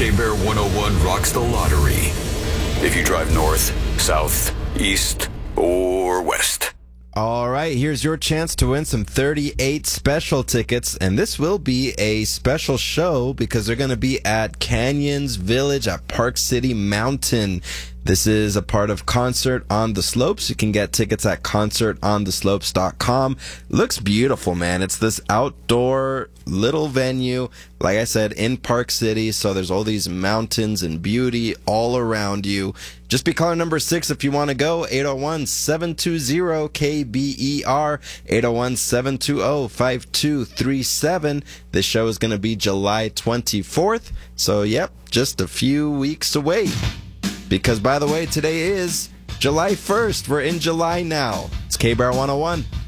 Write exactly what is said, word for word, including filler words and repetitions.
K-Bear one oh one rocks the lottery. If you drive north, south, east, or west. All right, here's your chance to win some thirty-eight special tickets, and this will be a special show because they're going to be at Canyons Village at Park City Mountain. This is a part of Concert on the Slopes. You can get tickets at concert on the slopes dot com. Looks beautiful, man. It's this outdoor little venue, like I said, in Park City. So there's all these mountains and beauty all around you. Just be caller number six if you want to go. eight oh one, seven two zero, K B E R. eight oh one, seven two zero, five two three seven. This show is going to be July twenty-fourth. So, yep, just a few weeks away. Because, by the way, today is July first. We're in July now. It's K-Bear one oh one.